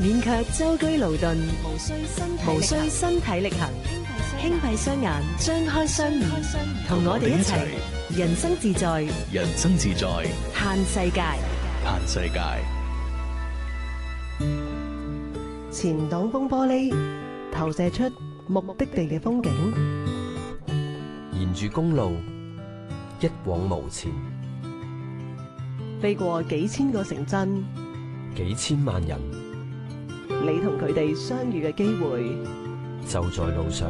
免卻舟車勞頓，無需身體力行，輕閉雙眼，張開雙耳，同我哋一齊人生自在， 人生自在， 嘆世界。 嘆世界。 前擋風玻璃投射出目的地嘅風景， 沿住公路一往無前， 飛過幾千個城鎮， 幾千萬人， 你同佢哋相遇嘅機會就在路上。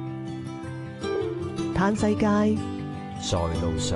嘆世界， 在路上。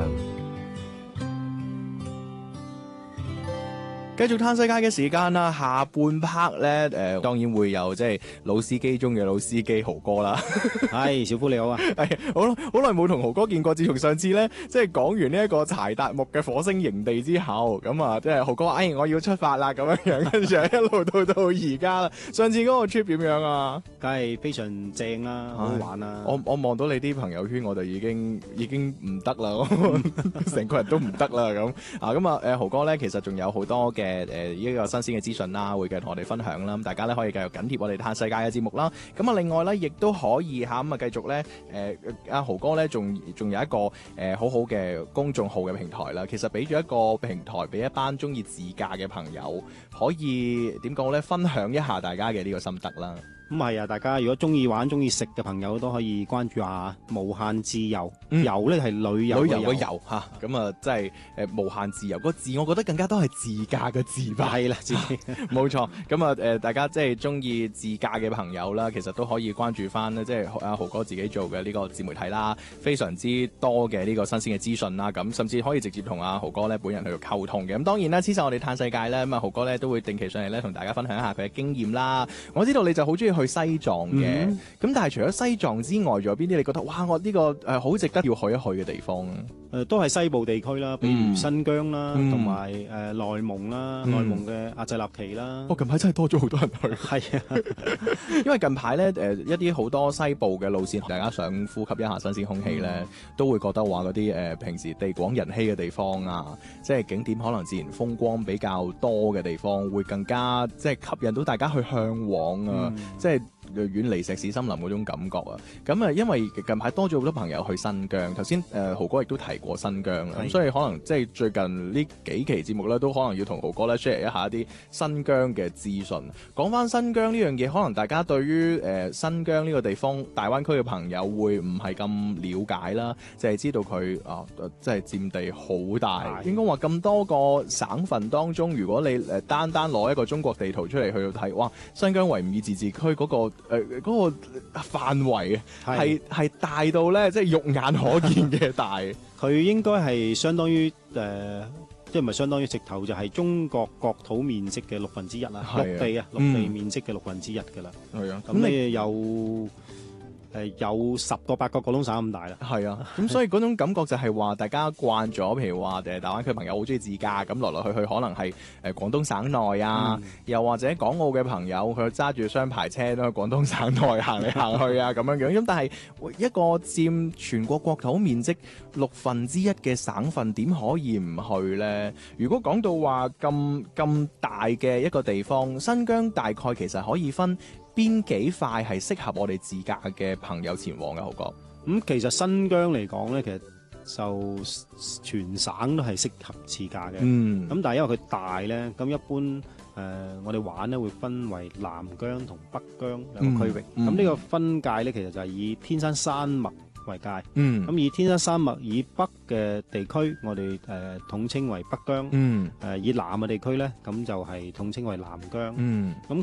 繼續嘆世界嘅時間啦，下半 part 咧，當然會有即係老司機中嘅老司機豪哥啦。 係小夫你好啊， 係好耐冇同豪哥見過，自從上次咧即係講完呢一個柴達木嘅火星營地之後，咁啊即係豪哥話，我要出發啦咁樣樣，跟住一路到而家啦。上次嗰個 trip 點樣啊？ 梗係非常正啦，好好玩啦。 我望到你啲朋友圈，我就已經唔得啦，成個人都唔得啦咁啊。咁啊豪哥咧其實仲有好多嘅呢個新鮮嘅資訊啦，會繼續同我哋分享啦。咁大家咧可以繼續緊貼我哋嘆世界嘅節目啦。咁啊，另外咧亦都可以嚇咁啊，繼續咧阿豪哥咧仲有一個好好嘅公眾號嘅平台啦。其實俾咗一個平台俾一班中意自駕嘅朋友，可以點講咧？分享一下大家嘅呢個心得啦。 咁係啊，大家如果中意玩、中意食嘅朋友都可以關注下無限自由。遊咧係旅遊嘅遊嚇，咁啊即係無限自由個字，我覺得更加多係自駕嘅自吧。 係啦，自己冇錯。咁啊大家即係中意自駕嘅朋友啦，其實都可以關注翻咧，即係阿豪哥自己做嘅呢個自媒體啦，非常之多嘅呢個新鮮嘅資訊啦。咁甚至可以直接同阿豪哥咧本人去溝通嘅。咁當然啦，黐實我哋嘆世界咧，咁啊豪哥咧都會定期上嚟咧同大家分享一下佢嘅經驗啦。我知道你就好中意去西藏嘅，咁但係除咗西藏之外，仲有邊啲你覺得哇，我呢個好值得要去一去嘅地方？ 都係西部地區啦，比如新疆啦，同埋內蒙啦，內蒙嘅阿濟納旗啦。 近排真係多咗好多人去。 係啊， 因為近排咧一啲好多西部嘅路線，大家想呼吸一下新鮮空氣咧，都會覺得話嗰啲平時地廣人稀嘅地方啊，即係景點可能自然風光比較多嘅地方，會更加即係吸引到大家去向往啊，即係遠離石屎森林嗰種感覺啊。咁啊，因為近排多咗好多朋友去新疆，頭先豪哥亦都提過新疆啦，咁所以可能即係最近呢幾期節目咧，都可能要同豪哥咧 share 一下啲新疆嘅資訊。講翻新疆呢樣嘢，可能大家對於新疆呢個地方大灣區嘅朋友會唔係咁了解啦，就係知道佢即係佔地好大，應該話咁多個省份當中，如果你單攞一個中國地圖出嚟去睇，哇！新疆維吾爾自治區嗰個範圍係大到咧，即係肉眼可見嘅大。 佢應該係相當於即係唔係相當於直頭就係中國國土面積嘅1/6啦，陸地面積嘅1/6㗎啦。係啊，咁你有10個8個廣東省咁大啦。 係啊，咁所以嗰種感覺就係話大家慣咗，譬如話大灣區朋友好中意自駕，咁來去可能係廣東省內啊，又或者港澳嘅朋友佢揸住雙排車都喺廣東省內行嚟行去啊咁樣樣。咁但係一個佔全國國土面積1/6嘅省份，點可以唔去呢？如果講到話咁大嘅一個地方，新疆大概其實可以分邊幾塊係適合我哋自駕嘅朋友前往嘅？豪哥， 其實新疆嚟講咧，其實就全省都係適合自駕嘅。咁但係因為佢大咧，咁一般我哋玩咧會分為南疆同北疆兩個區域。咁呢個分界咧，其實就係以天山山脈為界。咁以天山山脈以北嘅地區，我哋統稱為北疆。以南嘅地區咧，咁就係統稱為南疆。咁